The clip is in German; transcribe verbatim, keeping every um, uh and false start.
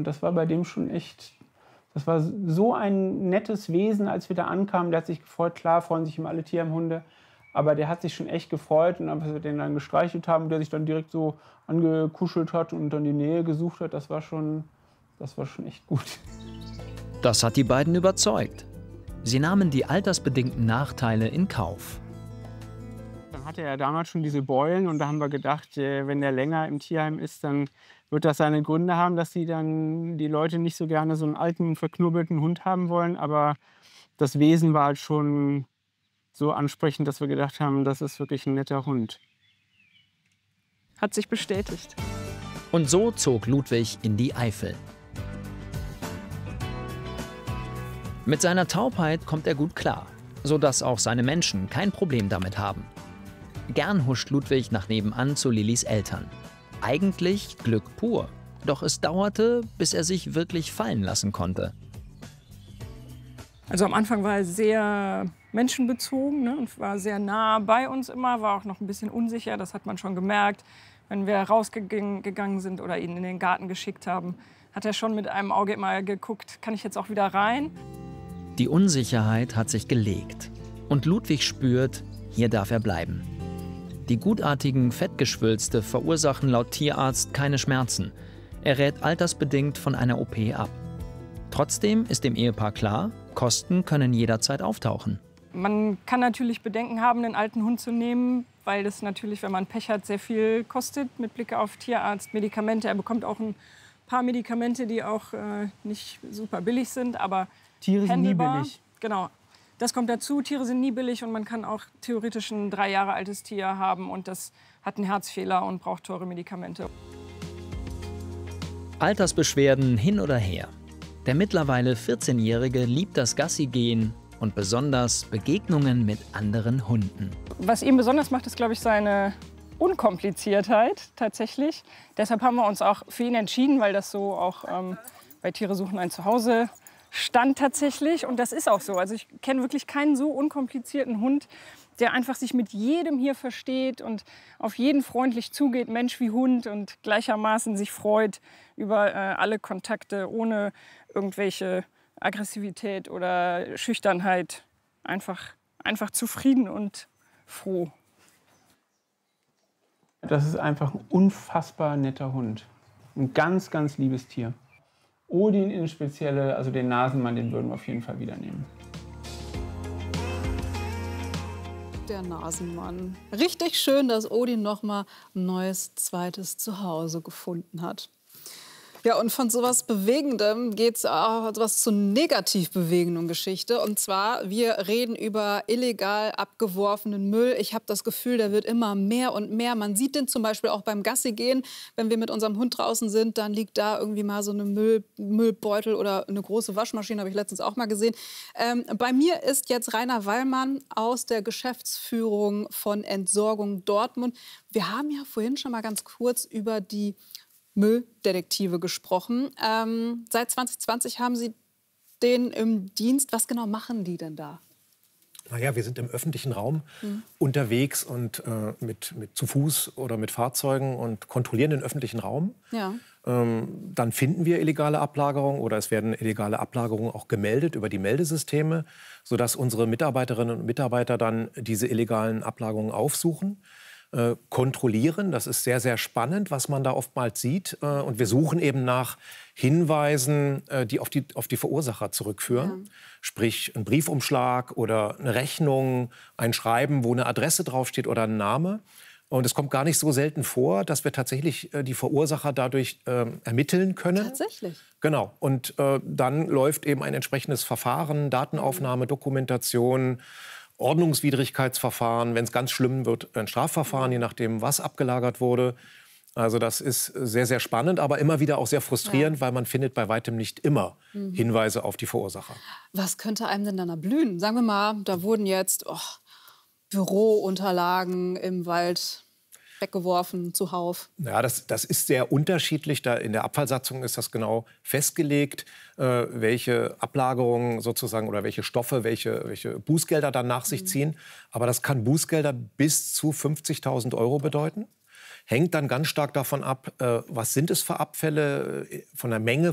Und das war bei dem schon echt, das war so ein nettes Wesen, als wir da ankamen. Der hat sich gefreut, klar freuen sich immer alle Tierheimhunde. Aber der hat sich schon echt gefreut und als wir den dann gestreichelt haben, der sich dann direkt so angekuschelt hat und dann die Nähe gesucht hat, das war schon, das war schon echt gut. Das hat die beiden überzeugt. Sie nahmen die altersbedingten Nachteile in Kauf. Dann hatte er damals schon diese Beulen und da haben wir gedacht, wenn der länger im Tierheim ist, dann wird das seine Gründe haben, dass die, dann, die Leute nicht so gerne so einen alten, verknubbelten Hund haben wollen. Aber das Wesen war halt schon so ansprechend, dass wir gedacht haben, das ist wirklich ein netter Hund. Hat sich bestätigt. Und so zog Ludwig in die Eifel. Mit seiner Taubheit kommt er gut klar, sodass auch seine Menschen kein Problem damit haben. Gern huscht Ludwig nach nebenan zu Lillys Eltern. Eigentlich Glück pur. Doch es dauerte, bis er sich wirklich fallen lassen konnte. Also am Anfang war er sehr menschenbezogen, ne, und war sehr nah bei uns immer, war auch noch ein bisschen unsicher, das hat man schon gemerkt. Wenn wir rausgegangen sind oder ihn in den Garten geschickt haben, hat er schon mit einem Auge immer geguckt, kann ich jetzt auch wieder rein? Die Unsicherheit hat sich gelegt. Und Ludwig spürt, hier darf er bleiben. Die gutartigen Fettgeschwülste verursachen laut Tierarzt keine Schmerzen. Er rät altersbedingt von einer O P ab. Trotzdem ist dem Ehepaar klar, Kosten können jederzeit auftauchen. Man kann natürlich Bedenken haben, einen alten Hund zu nehmen, weil das natürlich, wenn man Pech hat, sehr viel kostet mit Blick auf Tierarzt, Medikamente. Er bekommt auch ein paar Medikamente, die auch äh, nicht super billig sind, aber Tiere sind nie billig. Genau. Das kommt dazu, Tiere sind nie billig und man kann auch theoretisch ein drei Jahre altes Tier haben und das hat einen Herzfehler und braucht teure Medikamente. Altersbeschwerden hin oder her. Der mittlerweile vierzehnjährige liebt das Gassigehen und besonders Begegnungen mit anderen Hunden. Was ihn besonders macht, ist, glaube ich, seine Unkompliziertheit tatsächlich. Deshalb haben wir uns auch für ihn entschieden, weil das so auch ähm, bei Tiere suchen ein Zuhause stand tatsächlich. Und das ist auch so. Also ich kenne wirklich keinen so unkomplizierten Hund, der einfach sich mit jedem hier versteht und auf jeden freundlich zugeht, Mensch wie Hund, und gleichermaßen sich freut über äh, alle Kontakte, ohne irgendwelche Aggressivität oder Schüchternheit. Einfach, einfach zufrieden und froh. Das ist einfach ein unfassbar netter Hund. Ein ganz, ganz liebes Tier. Odin in Spezielle, also den Nasenmann, den würden wir auf jeden Fall wieder nehmen. Der Nasenmann. Richtig schön, dass Odin noch mal ein neues zweites Zuhause gefunden hat. Ja, und von sowas Bewegendem geht es auch etwas zu negativ bewegenden Geschichte. Und zwar, wir reden über illegal abgeworfenen Müll. Ich habe das Gefühl, der wird immer mehr und mehr. Man sieht den zum Beispiel auch beim Gassi gehen. Wenn wir mit unserem Hund draußen sind, dann liegt da irgendwie mal so eine Müll, Müllbeutel oder eine große Waschmaschine, habe ich letztens auch mal gesehen. Ähm, bei mir ist jetzt Rainer Wallmann aus der Geschäftsführung von Entsorgung Dortmund. Wir haben ja vorhin schon mal ganz kurz über die Mülldetektive gesprochen. Ähm, seit zwanzig zwanzig haben Sie den im Dienst. Was genau machen die denn da? Naja, wir sind im öffentlichen Raum mhm. unterwegs und äh, mit, mit zu Fuß oder mit Fahrzeugen und kontrollieren den öffentlichen Raum. Ja. Ähm, dann finden wir illegale Ablagerungen oder es werden illegale Ablagerungen auch gemeldet über die Meldesysteme, sodass unsere Mitarbeiterinnen und Mitarbeiter dann diese illegalen Ablagerungen aufsuchen. Äh, kontrollieren. Das ist sehr, sehr spannend, was man da oftmals sieht. Äh, und wir suchen eben nach Hinweisen, äh, die, auf die auf die Verursacher zurückführen. Ja. Sprich, ein Briefumschlag oder eine Rechnung, ein Schreiben, wo eine Adresse draufsteht oder ein Name. Und es kommt gar nicht so selten vor, dass wir tatsächlich äh, die Verursacher dadurch äh, ermitteln können. Tatsächlich? Genau. Und äh, dann läuft eben ein entsprechendes Verfahren, Datenaufnahme, Dokumentation, Ordnungswidrigkeitsverfahren, wenn es ganz schlimm wird, ein Strafverfahren, je nachdem, was abgelagert wurde. Also das ist sehr, sehr spannend, aber immer wieder auch sehr frustrierend, ja. weil man findet bei weitem nicht immer mhm. Hinweise auf die Verursacher. Was könnte einem denn dann erblühen? Sagen wir mal, da wurden jetzt oh, Bürounterlagen im Wald weggeworfen, zuhauf. Ja, das, das ist sehr unterschiedlich. Da in der Abfallsatzung ist das genau festgelegt, äh, welche Ablagerungen sozusagen oder welche Stoffe, welche, welche Bußgelder dann nach sich ziehen. Aber das kann Bußgelder bis zu fünfzigtausend Euro bedeuten. Hängt dann ganz stark davon ab, äh, was sind es für Abfälle, äh, von der Menge